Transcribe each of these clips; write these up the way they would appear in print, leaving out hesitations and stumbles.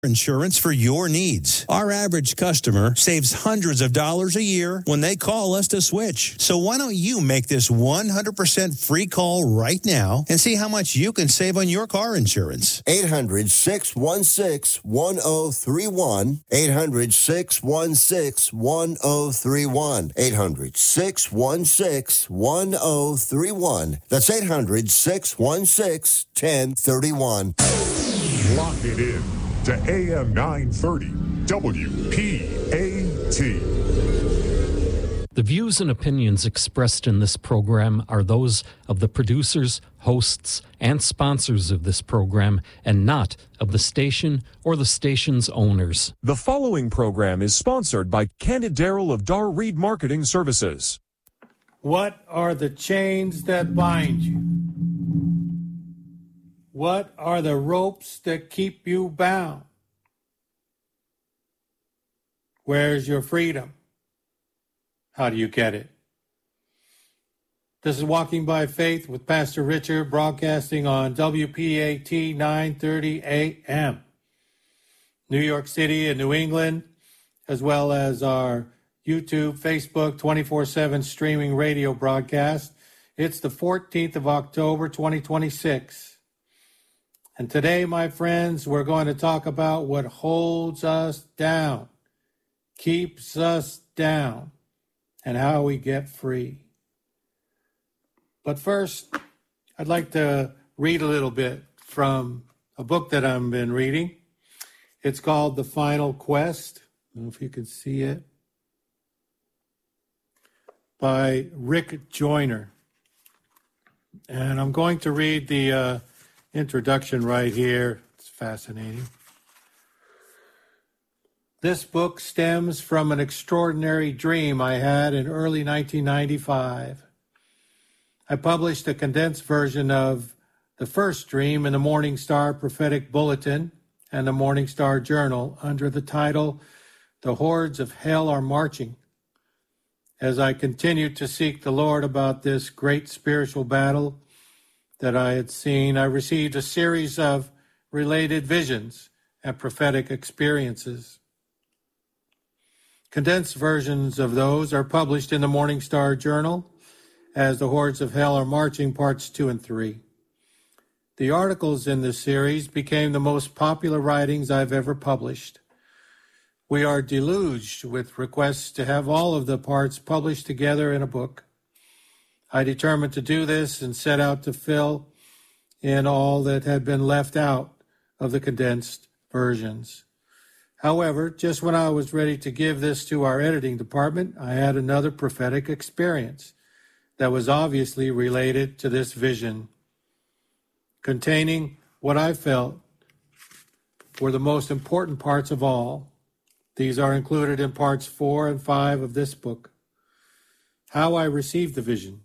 Insurance for your needs. Our average customer saves hundreds of dollars a year when they call us to switch. So why don't you make this 100% free call right now and see how much you can save on your car insurance? 800-616-1031. 800-616-1031. 800-616-1031. That's 800-616-1031. Lock it in to AM 930 WPAT. The views and opinions expressed in this program are those of the producers, hosts, and sponsors of this program, and not of the station or the station's owners. The following program is sponsored by Candid Darrell of Dar Reed Marketing Services. What are the chains that bind you? What are the ropes that keep you bound? Where's your freedom? How do you get it? This is Walking by Faith with Pastor Richard, broadcasting on WPAT 930 AM, New York City and New England, as well as our YouTube, Facebook, 24/7 streaming radio broadcast. It's the 14th of October, 2026. And today, my friends, we're going to talk about what holds us down, keeps us down, and how we get free. But first, I'd like to read a little bit from a book that I've been reading. It's called The Final Quest. I don't know if you can see it. By Rick Joyner. And I'm going to read the introduction right here. It's fascinating. This book stems from an extraordinary dream I had in early 1995. I published a condensed version of the first dream in the Morning Star Prophetic Bulletin and the Morning Star Journal under the title, The Hordes of Hell Are Marching. As I continued to seek the Lord about this great spiritual battle that I had seen, I received a series of related visions and prophetic experiences. Condensed versions of those are published in the Morning Star Journal as The Hordes of Hell Are Marching, Parts 2 and 3. The articles in this series became the most popular writings I've ever published. We are deluged with requests to have all of the parts published together in a book. I determined to do this and set out to fill in all that had been left out of the condensed versions. However, just when I was ready to give this to our editing department, I had another prophetic experience that was obviously related to this vision, containing what I felt were the most important parts of all. These are included in parts 4 and 5 of this book. How I received the vision.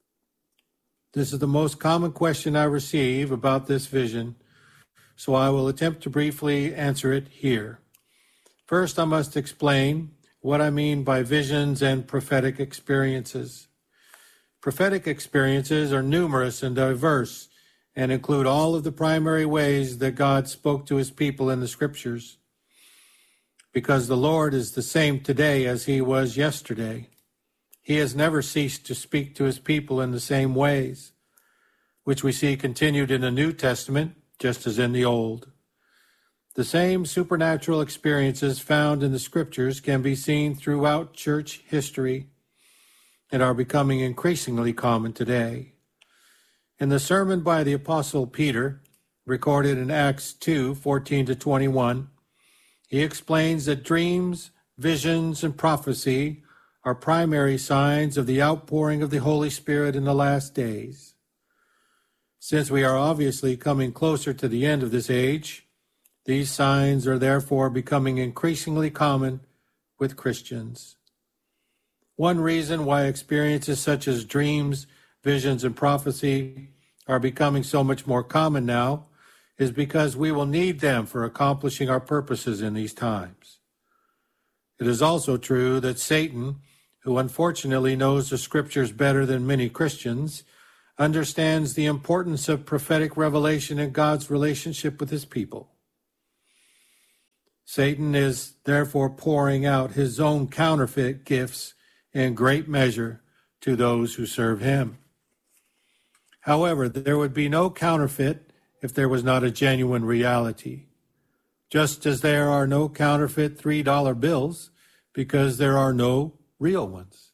This is the most common question I receive about this vision, so I will attempt to briefly answer it here. First, I must explain what I mean by visions and prophetic experiences. Prophetic experiences are numerous and diverse and include all of the primary ways that God spoke to his people in the scriptures. Because the Lord is the same today as he was yesterday, he has never ceased to speak to his people in the same ways, which we see continued in the New Testament just as in the Old. The same supernatural experiences found in the scriptures can be seen throughout church history and are becoming increasingly common today. In the sermon by the Apostle Peter, recorded in Acts 2:14-21, he explains that dreams, visions, and prophecy are primary signs of the outpouring of the Holy Spirit in the last days. Since we are obviously coming closer to the end of this age, these signs are therefore becoming increasingly common with Christians. One reason why experiences such as dreams, visions, and prophecy are becoming so much more common now is because we will need them for accomplishing our purposes in these times. It is also true that Satan, who unfortunately knows the scriptures better than many Christians, understands the importance of prophetic revelation in God's relationship with his people. Satan is therefore pouring out his own counterfeit gifts in great measure to those who serve him. However, there would be no counterfeit if there was not a genuine reality, just as there are no counterfeit $3 bills because there are no real ones.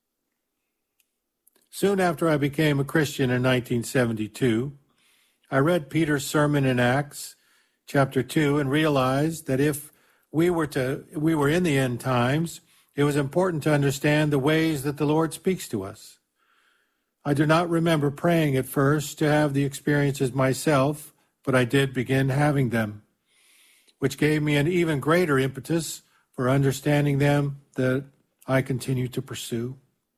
Soon after I became a Christian in 1972, I read Peter's sermon in Acts chapter 2 and realized that if we were in the end times, it was important to understand the ways that the Lord speaks to us. I do not remember praying at first to have the experiences myself, but I did begin having them, which gave me an even greater impetus for understanding them that I continue to pursue.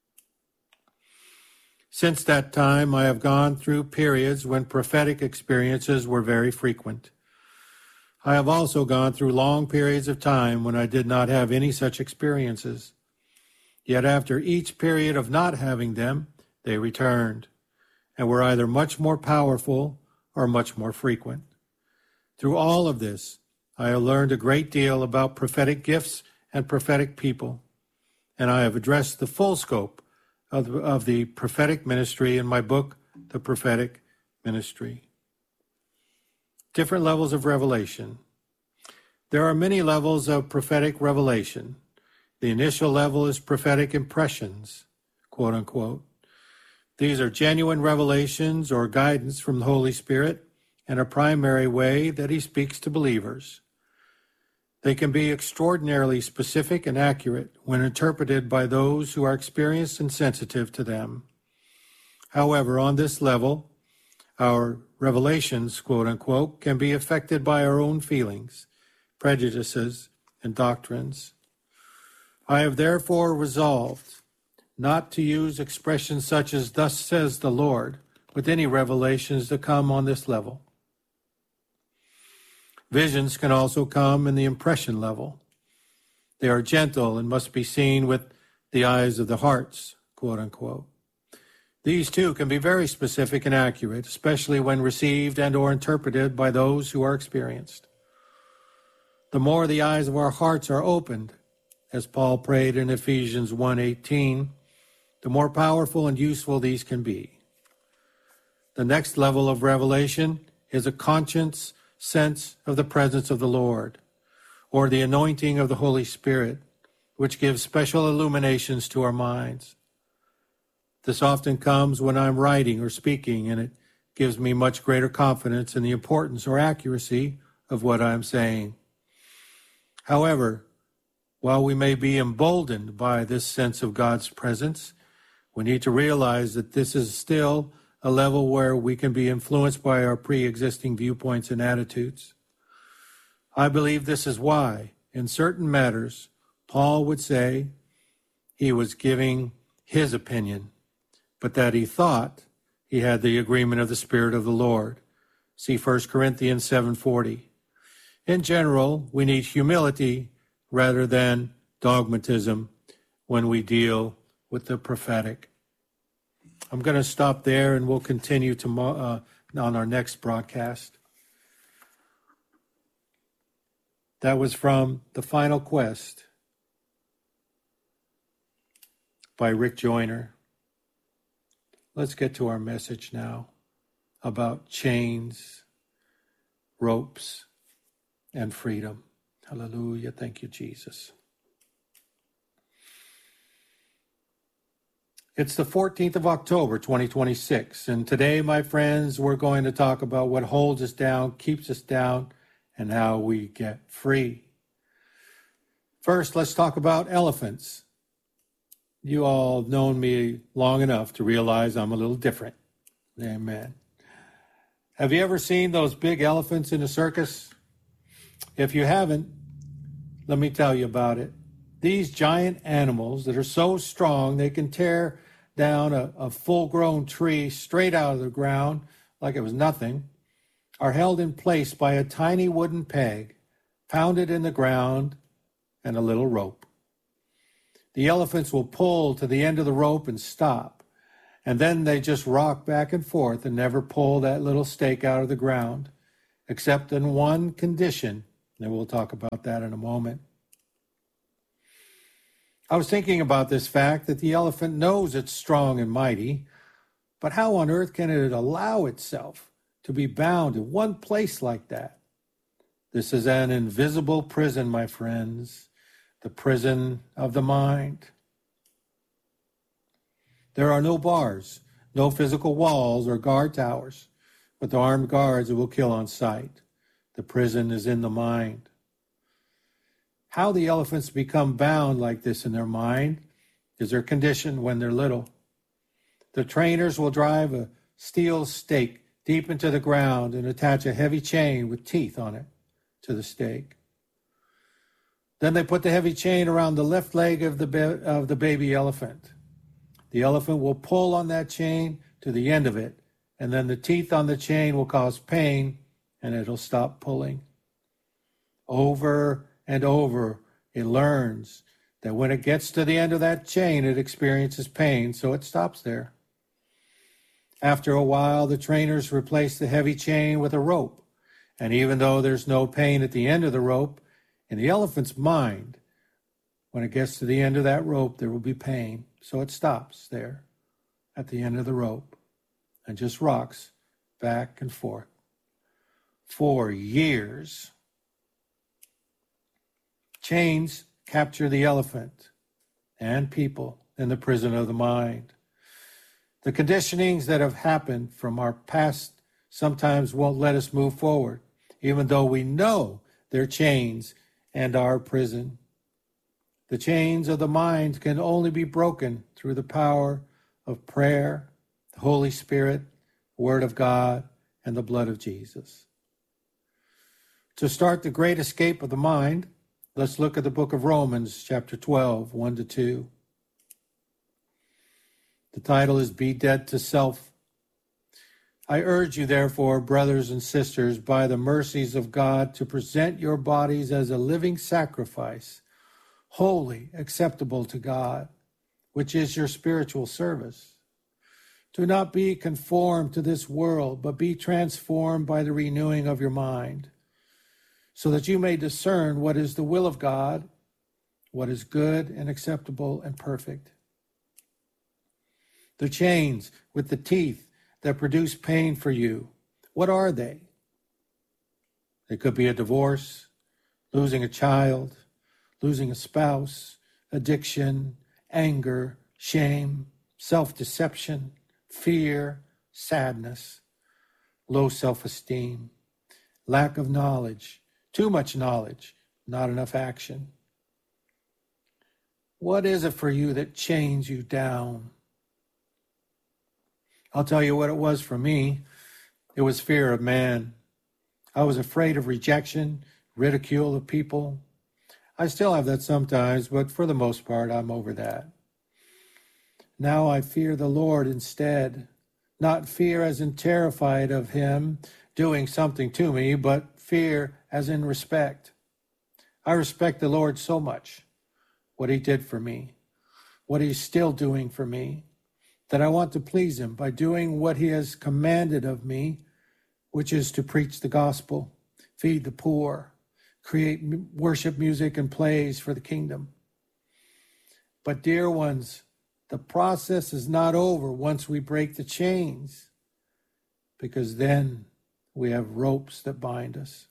Since that time, I have gone through periods when prophetic experiences were very frequent. I have also gone through long periods of time when I did not have any such experiences. Yet after each period of not having them, they returned and were either much more powerful or much more frequent. Through all of this, I have learned a great deal about prophetic gifts and prophetic people, and I have addressed the full scope of the prophetic ministry in my book, The Prophetic Ministry. Different levels of revelation. There are many levels of prophetic revelation. The initial level is prophetic impressions, quote unquote. These are genuine revelations or guidance from the Holy Spirit in a primary way that he speaks to believers. They can be extraordinarily specific and accurate when interpreted by those who are experienced and sensitive to them. However, on this level, our revelations, quote unquote, can be affected by our own feelings, prejudices, and doctrines. I have therefore resolved not to use expressions such as "thus says the Lord" with any revelations that come on this level. Visions can also come in the impression level. They are gentle and must be seen with the eyes of the hearts, quote unquote. These too can be very specific and accurate, especially when received and or interpreted by those who are experienced. The more the eyes of our hearts are opened, as Paul prayed in Ephesians 1:18, the more powerful and useful these can be. The next level of revelation is a conscious sense of the presence of the Lord, or the anointing of the Holy Spirit, which gives special illuminations to our minds. This often comes when I'm writing or speaking, and it gives me much greater confidence in the importance or accuracy of what I'm saying. However, while we may be emboldened by this sense of God's presence, we need to realize that this is still a level where we can be influenced by our pre-existing viewpoints and attitudes. I believe this is why, in certain matters, Paul would say he was giving his opinion, but that he thought he had the agreement of the Spirit of the Lord. See 1 Corinthians 7:40. In general, we need humility rather than dogmatism when we deal with the prophetic. I'm going to stop there, and we'll continue on our next broadcast. That was from The Final Quest by Rick Joyner. Let's get to our message now about chains, ropes, and freedom. Hallelujah. Thank you, Jesus. It's the 14th of October, 2026, and today, my friends, we're going to talk about what holds us down, keeps us down, and how we get free. First, let's talk about elephants. You all have known me long enough to realize I'm a little different. Amen. Have you ever seen those big elephants in a circus? If you haven't, let me tell you about it. These giant animals that are so strong they can tear down a full-grown tree straight out of the ground like it was nothing, are held in place by a tiny wooden peg pounded in the ground and a little rope. The elephants will pull to the end of the rope and stop, and then they just rock back and forth and never pull that little stake out of the ground, except in one condition And we'll talk about that in a moment. I was thinking about this fact that the elephant knows it's strong and mighty, but how on earth can it allow itself to be bound in one place like that? This is an invisible prison, my friends, the prison of the mind. There are no bars, no physical walls or guard towers, with armed guards who will kill on sight. The prison is in the mind. How the elephants become bound like this in their mind is their condition when they're little. The trainers will drive a steel stake deep into the ground and attach a heavy chain with teeth on it to the stake. Then they put the heavy chain around the left leg of the baby elephant. The elephant will pull on that chain to the end of it, and then the teeth on the chain will cause pain, and it'll stop pulling. Over and over, it learns that when it gets to the end of that chain, it experiences pain, so it stops there. After a while, the trainers replace the heavy chain with a rope, and even though there's no pain at the end of the rope, in the elephant's mind, when it gets to the end of that rope, there will be pain, so it stops there at the end of the rope and just rocks back and forth for years. Chains capture the elephant and people in the prison of the mind. The conditionings that have happened from our past sometimes won't let us move forward, even though we know they're chains and our prison. The chains of the mind can only be broken through the power of prayer, the Holy Spirit, the Word of God, and the blood of Jesus. To start the great escape of the mind, let's look at the book of Romans, chapter 12, 1-2. The title is Be Dead to Self. I urge you, therefore, brothers and sisters, by the mercies of God, to present your bodies as a living sacrifice, holy, acceptable to God, which is your spiritual service. Do not be conformed to this world, but be transformed by the renewing of your mind, so that you may discern what is the will of God, what is good and acceptable and perfect. The chains with the teeth that produce pain for you, what are they? They could be a divorce, losing a child, losing a spouse, addiction, anger, shame, self-deception, fear, sadness, low self-esteem, lack of knowledge, too much knowledge, not enough action. What is it for you that chains you down? I'll tell you what it was for me. It was fear of man. I was afraid of rejection, ridicule of people. I still have that sometimes, but for the most part, I'm over that. Now I fear the Lord instead. Not fear as in terrified of him doing something to me, but fear as in respect. I respect the Lord so much, what he did for me, what he's still doing for me, that I want to please him by doing what he has commanded of me, which is to preach the gospel, feed the poor, create worship music and plays for the kingdom. But dear ones, the process is not over once we break the chains, because then we have ropes that bind us.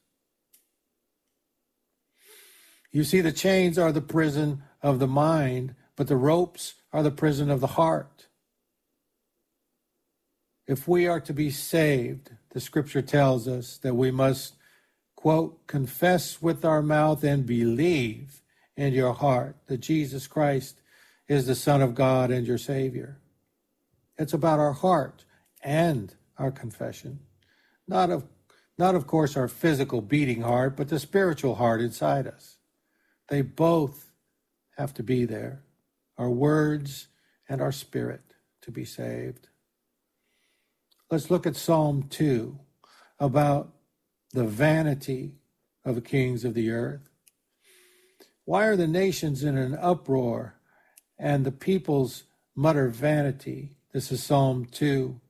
You see, the chains are the prison of the mind, but the ropes are the prison of the heart. If we are to be saved, the scripture tells us that we must, quote, confess with our mouth and believe in your heart that Jesus Christ is the Son of God and your Savior. It's about our heart and our confession. Not of course our physical beating heart, but the spiritual heart inside us. They both have to be there, our words and our spirit, to be saved. Let's look at Psalm 2 about the vanity of the kings of the earth. Why are the nations in an uproar and the peoples mutter vanity? This is Psalm 2.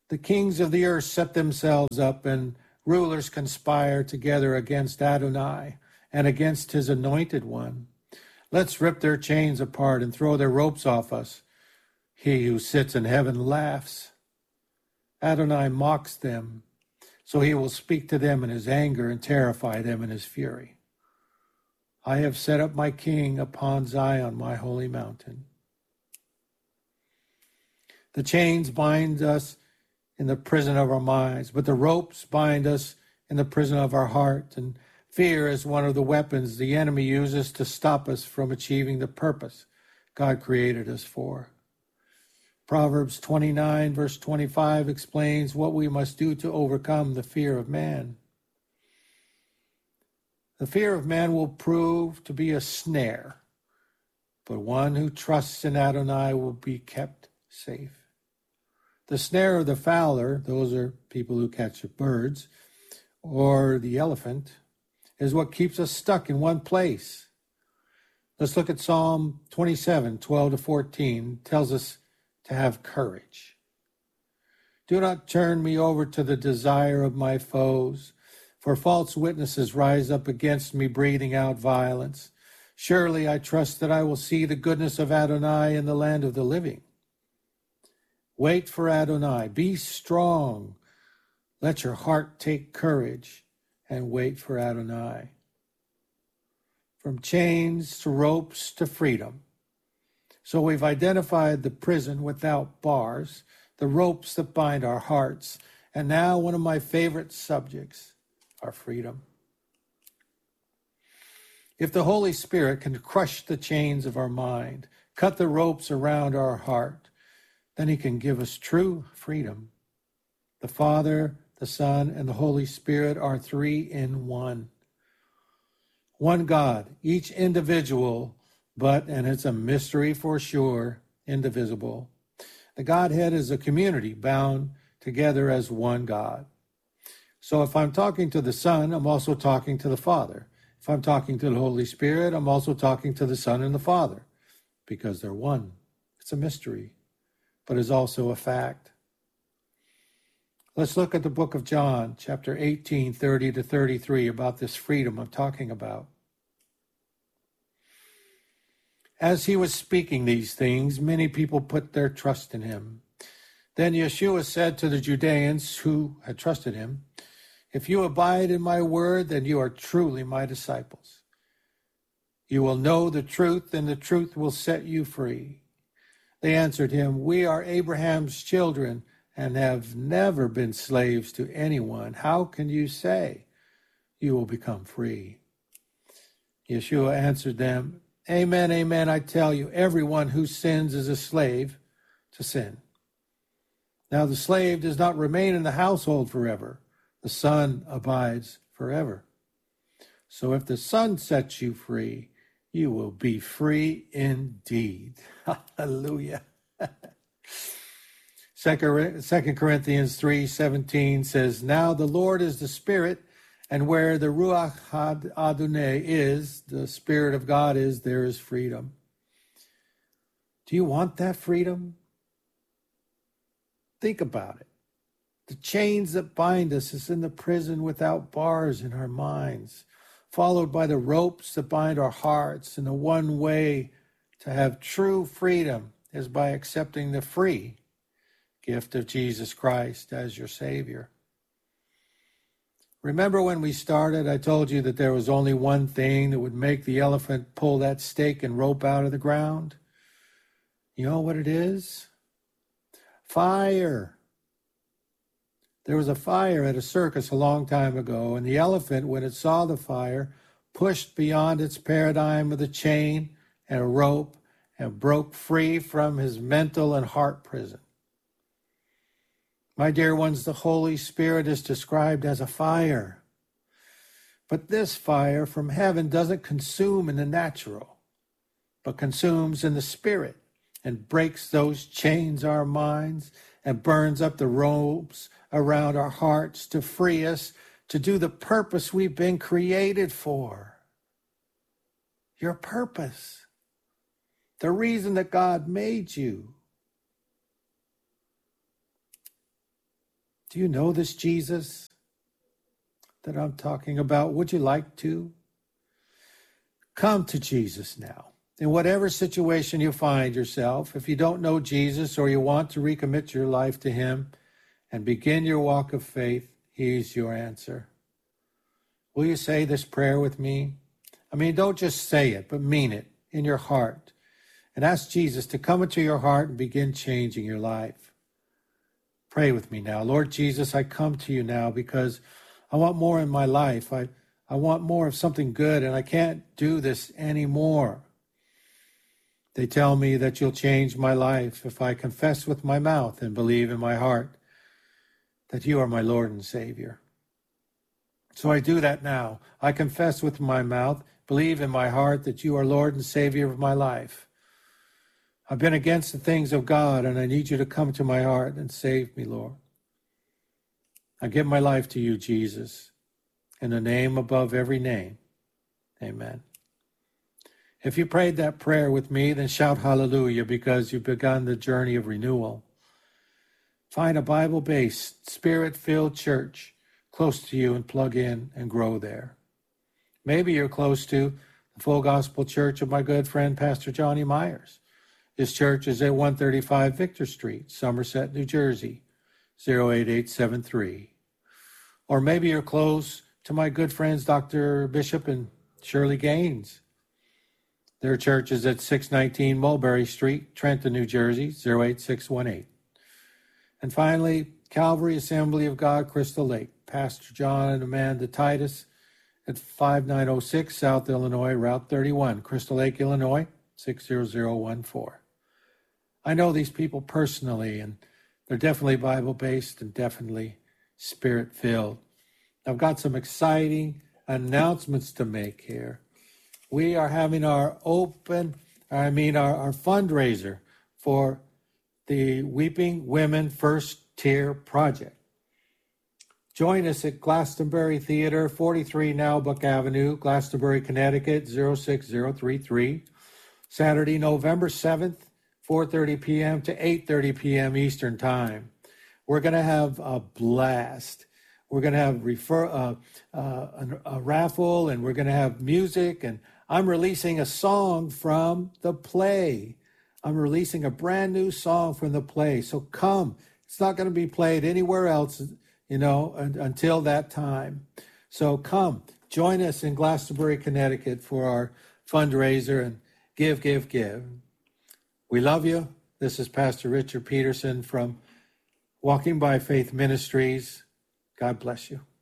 The kings of the earth set themselves up, and rulers conspire together against Adonai and against his anointed one. Let's rip their chains apart and throw their ropes off us. He who sits in heaven laughs. Adonai mocks them, so he will speak to them in his anger and terrify them in his fury. I have set up my king upon Zion, my holy mountain. The chains bind us in the prison of our minds, but the ropes bind us in the prison of our heart. And fear is one of the weapons the enemy uses to stop us from achieving the purpose God created us for. Proverbs 29, verse 25 explains what we must do to overcome the fear of man. The fear of man will prove to be a snare, but one who trusts in Adonai will be kept safe. The snare of the fowler, those are people who catch birds, or the elephant, is what keeps us stuck in one place. Let's look at Psalm 27, 12 to 14. It tells us to have courage. Do not turn me over to the desire of my foes, for false witnesses rise up against me, breathing out violence. Surely I trust that I will see the goodness of Adonai in the land of the living. Wait for Adonai. Be strong. Let your heart take courage and wait for Adonai. From chains to ropes to freedom. So we've identified the prison without bars, the ropes that bind our hearts, and now one of my favorite subjects, our freedom. If the Holy Spirit can crush the chains of our mind, cut the ropes around our heart, then he can give us true freedom. The Father, the Son, and the Holy Spirit are three in one. One God, each individual, but, and it's a mystery for sure, indivisible. The Godhead is a community bound together as one God. So if I'm talking to the Son, I'm also talking to the Father. If I'm talking to the Holy Spirit, I'm also talking to the Son and the Father, because they're one. It's a mystery, but is also a fact. Let's look at the book of John, chapter 18, 30 to 33, about this freedom I'm talking about. As he was speaking these things, many people put their trust in him. Then Yeshua said to the Judeans who had trusted him, "If you abide in my word, then you are truly my disciples. You will know the truth, and the truth will set you free." They answered him, "We are Abraham's children and have never been slaves to anyone. How can you say you will become free?" Yeshua answered them, "Amen, amen, I tell you, everyone who sins is a slave to sin. Now the slave does not remain in the household forever. The Son abides forever. So if the Son sets you free, you will be free indeed." Hallelujah. 2 Corinthians 3:17 says, "Now the Lord is the Spirit, and where the Ruach Adonai is, the Spirit of God is, there is freedom." Do you want that freedom? Think about it. The chains that bind us is in the prison without bars in our minds, followed by the ropes that bind our hearts. And the one way to have true freedom is by accepting the free gift of Jesus Christ as your Savior. Remember when we started, I told you that there was only one thing that would make the elephant pull that stake and rope out of the ground? You know what it is? Fire. There was a fire at a circus a long time ago, and the elephant, when it saw the fire, pushed beyond its paradigm of the chain and a rope and broke free from his mental and heart prison. My dear ones, the Holy Spirit is described as a fire. But this fire from heaven doesn't consume in the natural, but consumes in the spirit and breaks those chains our minds and burns up the ropes around our hearts to free us to do the purpose we've been created for. Your purpose. The reason that God made you. Do you know this Jesus that I'm talking about? Would you like to? Come to Jesus now. In whatever situation you find yourself, if you don't know Jesus or you want to recommit your life to him and begin your walk of faith, he's your answer. Will you say this prayer with me? I mean, don't just say it, but mean it in your heart. And ask Jesus to come into your heart and begin changing your life. Pray with me now. Lord Jesus, I come to you now because I want more in my life. I want more of something good, and I can't do this anymore. They tell me that you'll change my life if I confess with my mouth and believe in my heart that you are my Lord and Savior. So I do that now. I confess with my mouth, believe in my heart that you are Lord and Savior of my life. I've been against the things of God, and I need you to come to my heart and save me, Lord. I give my life to you, Jesus, in the name above every name. Amen. If you prayed that prayer with me, then shout hallelujah because you've begun the journey of renewal. Find a Bible-based, Spirit-filled church close to you and plug in and grow there. Maybe you're close to the Full Gospel Church of my good friend, Pastor Johnny Myers. His church is at 135 Victor Street, Somerset, New Jersey, 08873. Or maybe you're close to my good friends, Dr. Bishop and Shirley Gaines. Their church is at 619 Mulberry Street, Trenton, New Jersey, 08618. And finally, Calvary Assembly of God, Crystal Lake, Pastor John and Amanda Titus at 5906 South Illinois, Route 31, Crystal Lake, Illinois, 60014. I know these people personally, and they're definitely Bible-based and definitely Spirit-filled. I've got some exciting announcements to make here. We are having our fundraiser for the Weeping Women First Tier Project. Join us at Glastonbury Theater, 43 Nowbuck Avenue, Glastonbury, Connecticut, 06033, Saturday, November 7th, 4:30 p.m. to 8:30 p.m. Eastern Time. We're going to have a blast. We're going to have a raffle, and we're going to have music, and I'm releasing a song from the play. I'm releasing a brand new song from the play. So come. It's not going to be played anywhere else, until that time. So come. Join us in Glastonbury, Connecticut for our fundraiser and give. We love you. This is Pastor Richard Peterson from Walking by Faith Ministries. God bless you.